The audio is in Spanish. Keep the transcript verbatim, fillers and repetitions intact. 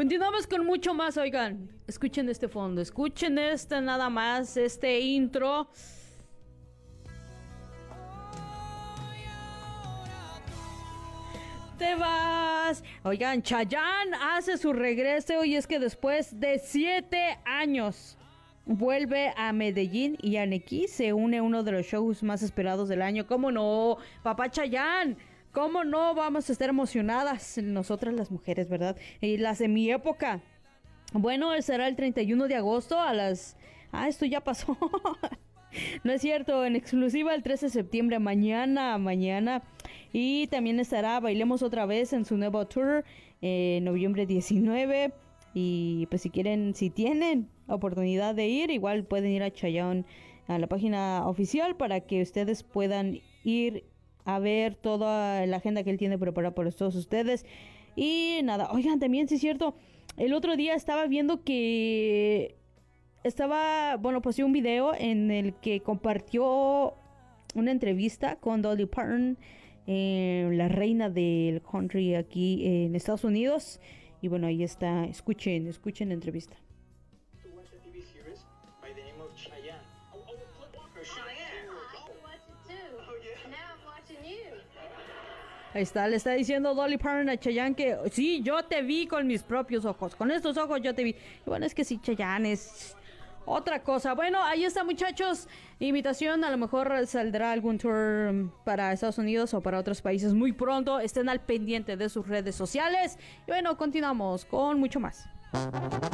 Continuamos con mucho más, oigan. Escuchen este fondo, escuchen este nada más, este intro. Te vas. Oigan, Chayanne hace su regreso y es que después de siete años vuelve a Medellín y a Nequi se une a uno de los shows más esperados del año. ¿Cómo no? Papá Chayanne. ¿Cómo no vamos a estar emocionadas nosotras las mujeres, verdad? Y las de mi época. Bueno, será el treinta y uno de agosto a las... Ah, esto ya pasó. No es cierto, en exclusiva el trece de septiembre, mañana, mañana. Y también estará Bailemos Otra Vez en su nuevo tour, eh, noviembre diecinueve. Y pues si quieren, si tienen oportunidad de ir, igual pueden ir a Chayanne, a la página oficial, para que ustedes puedan ir a ver toda la agenda que él tiene preparada para todos ustedes. Y nada, oigan, también sí es cierto, el otro día estaba viendo que... Estaba, bueno, posté un video en el que compartió una entrevista con Dolly Parton, eh, la reina del country aquí en Estados Unidos. Y bueno, ahí está, escuchen, escuchen la entrevista. Ahí está, le está diciendo Dolly Parton a Chayanne que sí, yo te vi con mis propios ojos, con estos ojos yo te vi. Y bueno, es que sí, Chayanne es... otra cosa. Bueno, ahí está, muchachos. Invitación, a lo mejor saldrá algún tour para Estados Unidos o para otros países muy pronto. Estén al pendiente de sus redes sociales. Y bueno, continuamos con mucho más.